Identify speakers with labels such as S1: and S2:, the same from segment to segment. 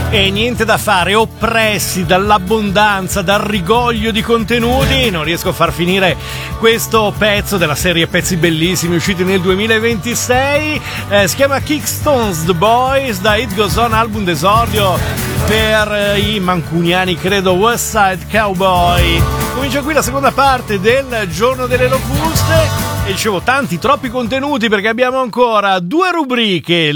S1: E niente da fare, oppressi dall'abbondanza, dal rigoglio di contenuti, non riesco a far finire questo pezzo della serie Pezzi Bellissimi usciti nel 2026. Si chiama Kickstones The Boys, da It Goes On, album d'esordio per i mancuniani, credo, West Side Cowboy. Comincia qui la seconda parte del Giorno delle Locuste. E dicevo, troppi contenuti, perché abbiamo ancora due rubriche,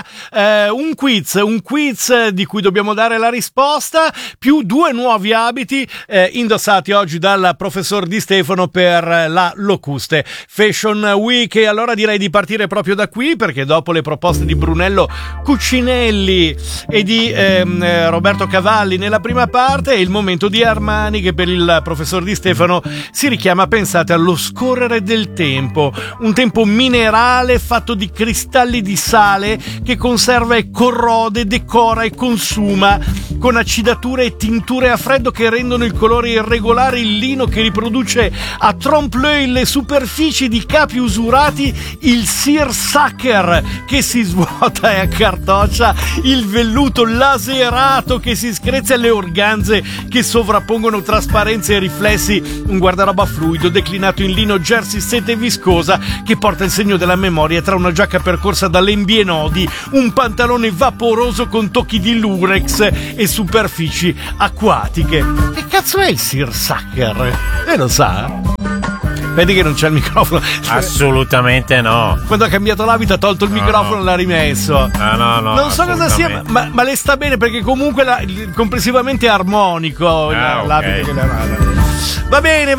S1: un quiz di cui dobbiamo dare la risposta, più due nuovi abiti indossati oggi dal professor Di Stefano per la Locuste Fashion Week. E allora direi di partire proprio da qui, perché dopo le proposte di Brunello Cucinelli e di Roberto Cavalli nella prima parte, è il momento di Armani, che per il professor Di Stefano si richiama, pensate, allo scorrere del tempo. Un tempo minerale fatto di cristalli di sale che conserva e corrode, decora e consuma, con acidature e tinture a freddo che rendono il colore irregolare il lino che riproduce a trompe-l'œil le superfici di capi usurati, il seersucker che si svuota e accartoccia, il velluto laserato che si screzia, le organze che sovrappongono trasparenze e riflessi, un guardaroba fluido declinato in lino jersey sete viscosa che porta il segno della memoria tra una giacca percorsa da lembi e nodi, un pantalone vaporoso con tocchi di lurex e superfici acquatiche. Che cazzo è il seersucker? Lo sa? Vedi che non c'è il microfono.
S2: Assolutamente no.
S1: Quando ha cambiato l'abito ha tolto il microfono e l'ha rimesso.
S2: No.
S1: Non so cosa sia, ma le sta bene, perché comunque complessivamente è armonico l'abito che le ha dato. Va bene,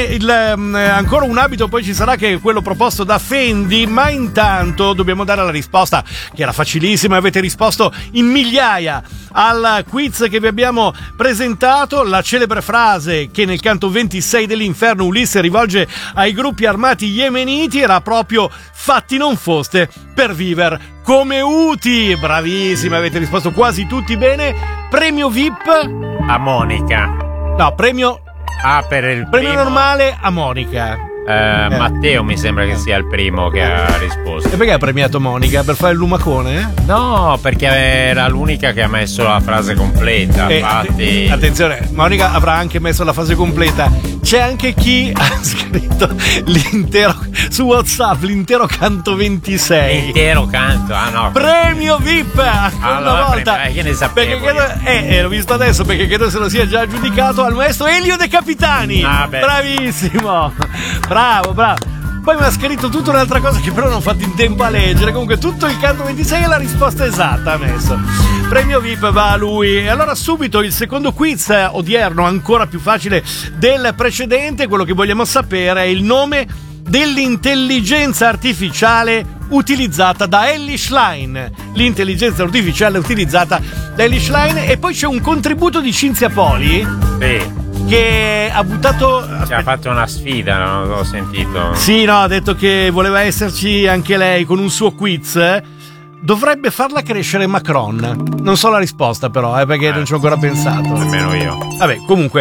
S1: ancora un abito poi ci sarà, che è quello proposto da Fendi, ma intanto dobbiamo dare la risposta, che era facilissima, avete risposto in migliaia al quiz che vi abbiamo presentato. La celebre frase che nel canto 26 dell'Inferno Ulisse rivolge ai gruppi armati yemeniti era proprio "fatti non foste per viver come Uti". Bravissima, avete risposto quasi tutti bene. Premio VIP
S2: a Monica.
S1: No, premio
S2: per il
S1: premio
S2: primo
S1: normale a Monica.
S2: Matteo mi sembra che sia il primo che ha risposto.
S1: E perché ha premiato Monica? Per fare il lumacone?
S2: No, perché era l'unica che ha messo la frase completa. Infatti...
S1: Attenzione, Monica avrà anche messo la frase completa. C'è anche chi ha scritto l'intero su WhatsApp, l'intero canto 26.
S2: L'intero canto, no.
S1: Premio VIP una volta.
S2: Che ne sapevo?
S1: Perché l'ho visto adesso, perché credo se lo sia già aggiudicato al maestro Elio De Capitani. Bravissimo. Bravo. Poi mi ha scritto tutta un'altra cosa che però non ho fatto in tempo a leggere. Comunque tutto il canto 26 è la risposta esatta ha messo. Premio VIP va a lui. E allora subito il secondo quiz odierno, ancora più facile del precedente. Quello che vogliamo sapere è il nome dell'intelligenza artificiale utilizzata da Elly Schlein. L'intelligenza artificiale utilizzata da Elly Schlein. E poi c'è un contributo di Cinzia Poli.
S2: Sì.
S1: Che ha buttato.
S2: Ha fatto una sfida, non l'ho sentito.
S1: Sì, no, ha detto che voleva esserci anche lei con un suo quiz. Dovrebbe farla crescere Macron. Non so la risposta, però, perché non ci ho ancora pensato.
S2: Nemmeno io.
S1: Vabbè, comunque,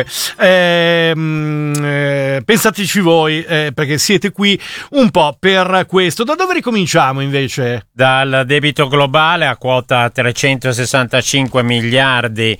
S1: pensateci voi, perché siete qui un po' per questo. Da dove ricominciamo invece?
S2: Dal debito globale a quota 365 miliardi.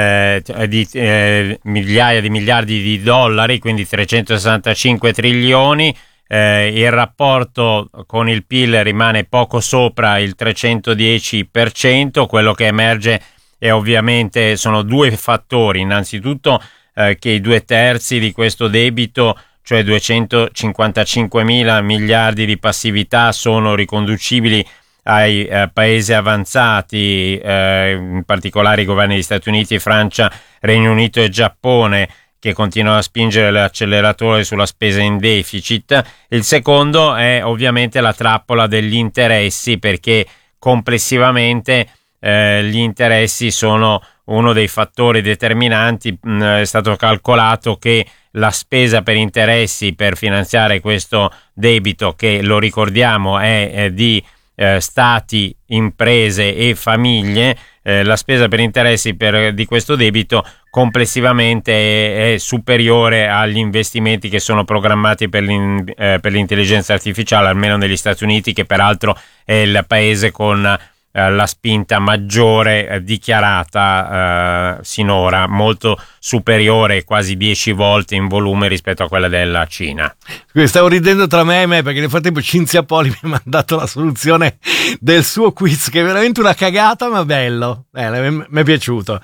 S2: Migliaia di miliardi di dollari, quindi 365 trilioni. Il rapporto con il PIL rimane poco sopra il 310%. Quello che emerge è ovviamente sono due fattori. Innanzitutto che i 2/3 di questo debito, cioè 255 mila miliardi di passività, sono riconducibili ai paesi avanzati, in particolare i governi degli Stati Uniti, Francia, Regno Unito e Giappone, che continuano a spingere l'acceleratore sulla spesa in deficit. Il secondo è ovviamente la trappola degli interessi, perché complessivamente gli interessi sono uno dei fattori determinanti. È stato calcolato che la spesa per interessi per finanziare questo debito, che lo ricordiamo è di stati, imprese e famiglie, la spesa per interessi di questo debito complessivamente è superiore agli investimenti che sono programmati per l'intelligenza artificiale, almeno negli Stati Uniti, che peraltro è il paese con la spinta maggiore dichiarata sinora, molto superiore, quasi 10 volte in volume rispetto a quella della Cina.
S1: Stavo ridendo tra me e me perché nel frattempo Cinzia Poli mi ha mandato la soluzione del suo quiz, che è veramente una cagata ma bello, mi è piaciuto.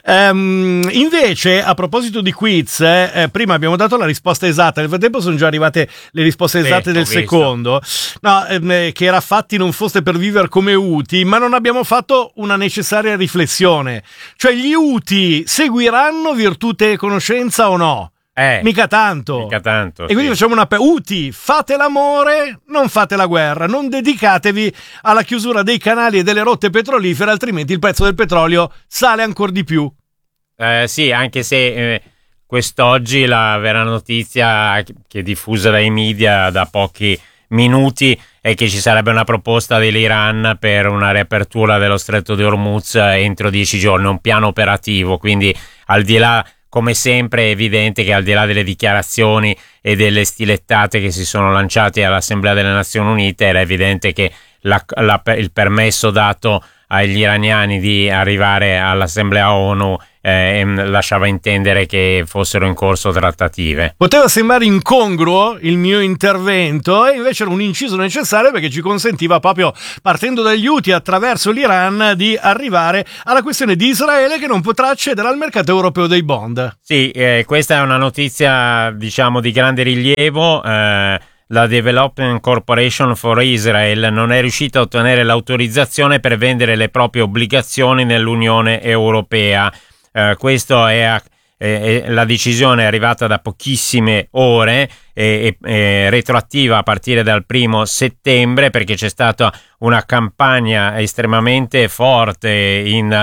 S1: Invece, a proposito di quiz, prima abbiamo dato la risposta esatta, nel frattempo sono già arrivate le risposte esatte del secondo, che era fatti non foste per vivere come Uti, ma non abbiamo fatto una necessaria riflessione, cioè gli Uti seguiranno virtute e conoscenza o no? Mica tanto. E quindi facciamo una Uti, fate l'amore, non fate la guerra, non dedicatevi alla chiusura dei canali e delle rotte petrolifere, altrimenti il prezzo del petrolio sale ancora di più.
S2: Sì, anche se quest'oggi la vera notizia che è diffusa dai media da pochi minuti è che ci sarebbe una proposta dell'Iran per una riapertura dello stretto di Hormuz entro 10 giorni, un piano operativo, quindi al di là, come sempre è evidente che al di là delle dichiarazioni e delle stilettate che si sono lanciate all'Assemblea delle Nazioni Unite, era evidente che il permesso dato agli iraniani di arrivare all'Assemblea ONU lasciava intendere che fossero in corso trattative.
S1: Poteva sembrare incongruo il mio intervento e invece era un inciso necessario, perché ci consentiva, proprio partendo dagli Houthi attraverso l'Iran, di arrivare alla questione di Israele, che non potrà accedere al mercato europeo dei bond.
S2: Sì, questa è una notizia diciamo di grande rilievo. La Development Corporation for Israel non è riuscita a ottenere l'autorizzazione per vendere le proprie obbligazioni nell'Unione Europea. Questo è la decisione è arrivata da pochissime ore e retroattiva a partire dal 1° settembre, perché c'è stata una campagna estremamente forte in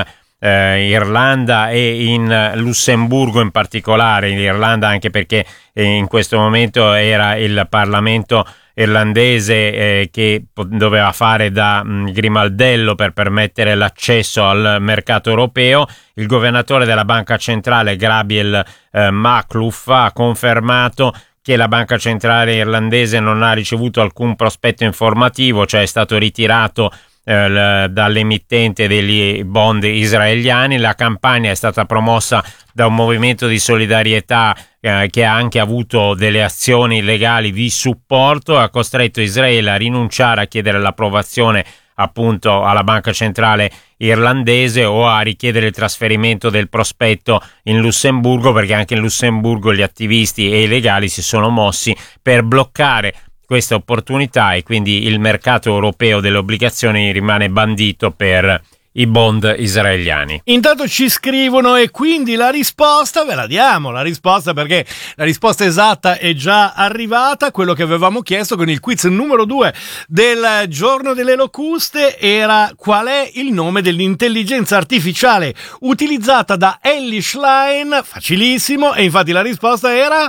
S2: Irlanda e in Lussemburgo in particolare. In Irlanda anche perché in questo momento era il Parlamento irlandese che doveva fare da grimaldello per permettere l'accesso al mercato europeo. Il governatore della banca centrale Gabriel Makhlouf ha confermato che la banca centrale irlandese non ha ricevuto alcun prospetto informativo, cioè è stato ritirato dall'emittente degli bond israeliani. La campagna è stata promossa da un movimento di solidarietà che ha anche avuto delle azioni legali di supporto, ha costretto Israele a rinunciare a chiedere l'approvazione appunto alla banca centrale irlandese o a richiedere il trasferimento del prospetto in Lussemburgo, perché anche in Lussemburgo gli attivisti e i legali si sono mossi per bloccare questa opportunità, e quindi il mercato europeo delle obbligazioni rimane bandito per i bond israeliani.
S1: Intanto ci scrivono, e quindi la risposta ve la diamo, perché la risposta esatta è già arrivata. Quello che avevamo chiesto con il quiz numero 2 del giorno delle locuste era: qual è il nome dell'intelligenza artificiale utilizzata da Elly Schlein? Facilissimo, e infatti la risposta era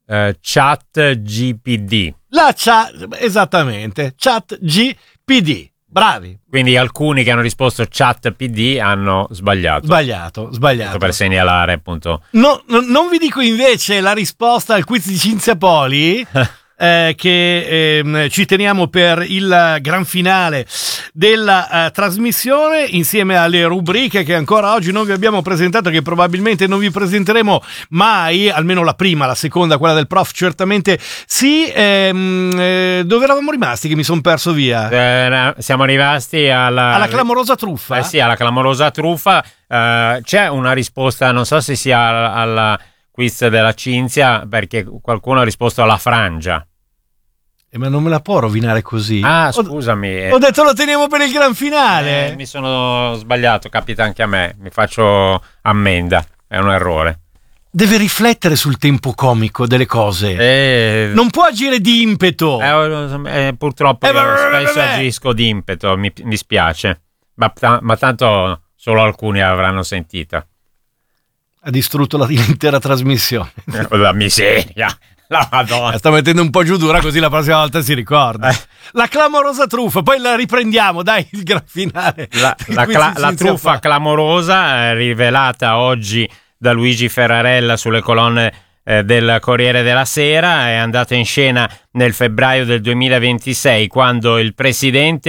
S2: ChatGPT.
S1: Esattamente, ChatGPT. Bravi.
S2: Quindi alcuni che hanno risposto ChatGPT hanno sbagliato.
S1: Sbagliato.
S2: Per segnalare appunto.
S1: No, non vi dico invece la risposta al quiz di Cinzia Poli, che ci teniamo per il gran finale della trasmissione, insieme alle rubriche che ancora oggi non vi abbiamo presentato, che probabilmente non vi presenteremo mai, almeno la prima, la seconda, quella del prof certamente sì. Dove eravamo rimasti che mi sono perso via?
S2: Siamo arrivati
S1: alla clamorosa truffa.
S2: Sì, alla clamorosa truffa. C'è una risposta, non so se sia alla quiz della Cinzia, perché qualcuno ha risposto alla frangia.
S1: Ma non me la può rovinare così.
S2: Scusami.
S1: Ho detto lo teniamo per il gran finale.
S2: Mi sono sbagliato, capita anche a me. Mi faccio ammenda, è un errore.
S1: Deve riflettere sul tempo comico delle cose. Non può agire di impeto.
S2: Purtroppo spesso agisco di impeto, mi spiace. Ma tanto solo alcuni avranno sentita.
S1: Ha distrutto l'intera trasmissione.
S2: La miseria. La Madonna.
S1: Sta mettendo un po' giù dura, così la prossima volta si ricorda. La clamorosa truffa, poi la riprendiamo, dai, il gran finale.
S2: La truffa clamorosa, rivelata oggi da Luigi Ferrarella sulle colonne del Corriere della Sera, è andata in scena nel febbraio del 2026, quando il presidente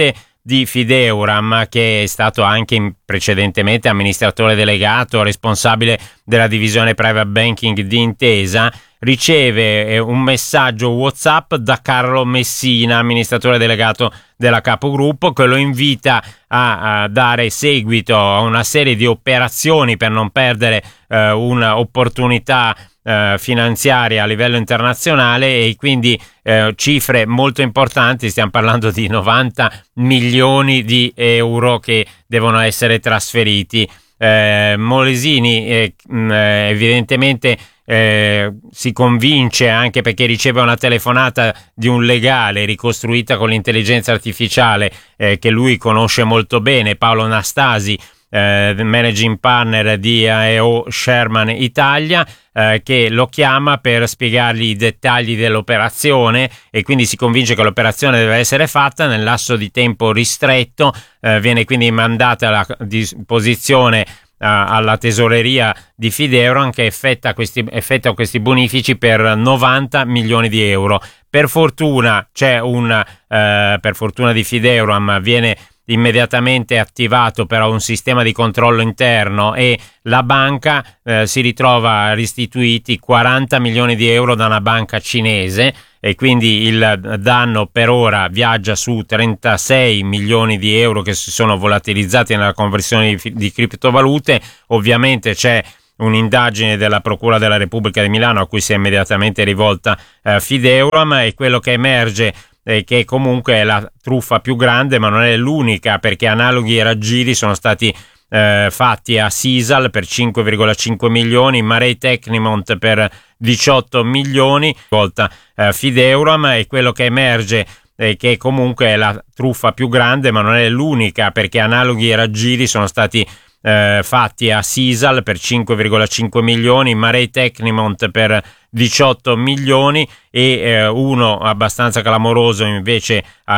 S2: di Fideuram, che è stato anche precedentemente amministratore delegato, responsabile della divisione private banking di Intesa, riceve un messaggio WhatsApp da Carlo Messina, amministratore delegato della capogruppo, che lo invita a dare seguito a una serie di operazioni per non perdere un'opportunità finanziaria a livello internazionale, e quindi cifre molto importanti. Stiamo parlando di 90 milioni di euro che devono essere trasferiti. Molesini evidentemente si convince, anche perché riceve una telefonata di un legale ricostruita con l'intelligenza artificiale che lui conosce molto bene, Paolo Nastasi, managing partner di AEO Sherman Italia, che lo chiama per spiegargli i dettagli dell'operazione, e quindi si convince che l'operazione deve essere fatta nel lasso di tempo ristretto. Viene quindi mandata la disposizione alla tesoreria di Fideuram, che effettua questi bonifici per 90 milioni di euro. Per fortuna per fortuna di Fideuram viene immediatamente attivato però un sistema di controllo interno, e la banca si ritrova restituiti 40 milioni di euro da una banca cinese, e quindi il danno per ora viaggia su 36 milioni di euro che si sono volatilizzati nella conversione di criptovalute. Ovviamente c'è un'indagine della Procura della Repubblica di Milano a cui si è immediatamente rivolta Fideuram, e quello che emerge che comunque è la truffa più grande, ma non è l'unica, perché analoghi raggiri sono stati fatti a Sisal per 5,5 milioni, Marei Tecnimont per 18 milioni, volta Fideuram, e quello che emerge che comunque è la truffa più grande, ma non è l'unica, perché analoghi raggiri sono stati fatti a Sisal per 5,5 milioni, Marei Tecnimont per 18 milioni, e uno abbastanza clamoroso invece